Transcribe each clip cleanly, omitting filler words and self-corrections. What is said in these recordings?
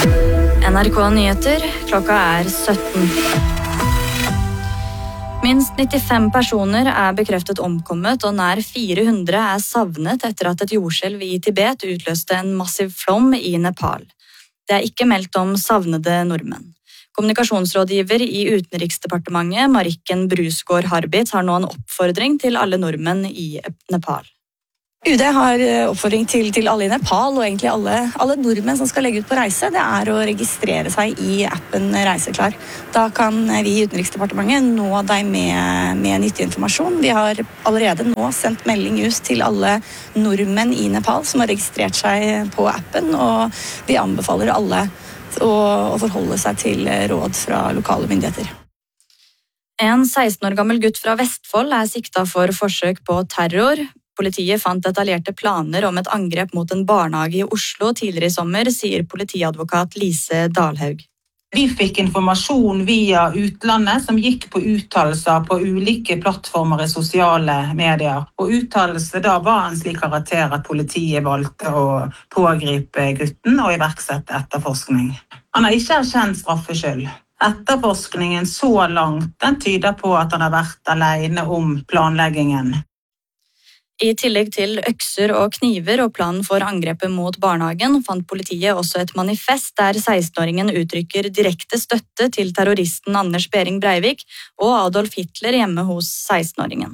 NRK Nyheter, klokka 17. Minst 95 personer bekreftet omkommet, og nær 400 savnet etter at et jordskjelv i Tibet utløste en massiv flom i Nepal. Det ikke meldt om savnede nordmenn. Kommunikasjonsrådgiver i Utenriksdepartementet, Marikken Brusgaard Harbit, har nå en oppfordring til alle nordmenn i Nepal. UD har oppfordring til alle i Nepal, og egentlig alle nordmenn som skal legge ut på reise. Det å registrere seg i appen Reiseklar. Da kan vi i Utenriksdepartementet nå deg med nyttig informasjon. Vi har allerede nå sendt melding ut til alle nordmenn i Nepal som har registrert seg på appen, og vi anbefaler alle å forholde seg til råd fra lokale myndigheter. En 16 år gammel gutt fra Vestfold siktet for forsøk på terror. Politiet fant detaljerte planer om et angrep mot en barnehage i Oslo tidligere i sommer, sier politiadvokat Lise Dalhaug. Vi fikk informasjon via utlandet som gikk på uttalelser på ulike plattformer i sosiale medier. Og uttalelsen da var en slik karakter at politiet valgte å pågripe gutten og iverksette etterforskning. Han har ikke erkjent straffskyld. Etterforskningen så langt den tyder på at han har vært alene om planleggingen. I tillegg til økser og kniver og planen for angrepet mot barnehagen, fant politiet også et manifest der 16-åringen uttrykker direkte støtte til terroristen Anders Behring Breivik og Adolf Hitler hjemme hos 16-åringen.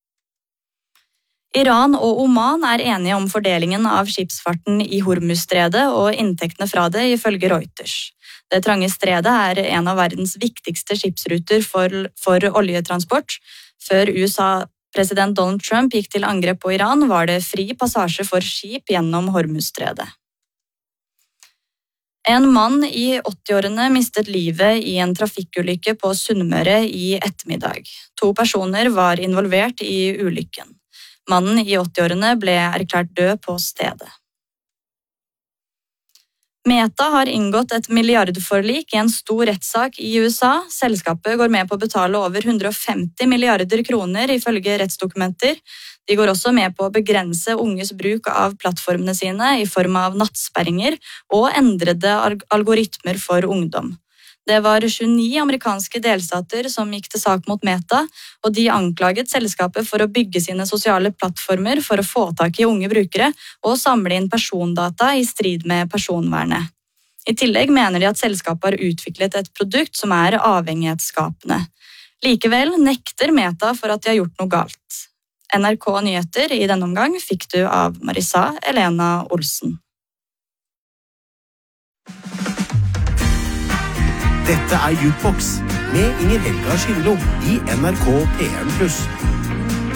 Iran og Oman enige om fordelingen av skipsfarten i Hormuzstredet og inntektene fra det, ifølge Reuters. Det trange stredet en av verdens viktigste skipsruter for oljetransport. Før President Donald Trump gikk til angrep på Iran, var det fri passasje for skip gjennom Hormuzstredet. En mann i 80-årene mistet livet i en trafikkulykke på Sunnmøre i ettermiddag. 2 personer var involvert i ulykken. Mannen i 80-årene ble erklært død på stedet. Meta har inngått et milliardforlik i en stor rettssak i USA. Selskapet går med på å betale over 150 milliarder kroner ifølge rettsdokumenter. De går også med på å begrense unges bruk av plattformene sine i form av nattsperringer og endrede algoritmer for ungdom. Det var 29 amerikanske delstater som gikk til sak mot Meta, og de anklaget selskapet for å bygge sine sosiale plattformer for å få tak i unge brukere og samle inn persondata i strid med personvernet. I tillegg mener de at selskapet har utviklet et produkt som avhengighetsskapende. Likevel nekter Meta for at de har gjort noe galt. NRK Nyheter i denne omgang fikk du av Marisa Elena Olsen. Dette Jukebox med Inger Helga Skindlo i NRK P1+.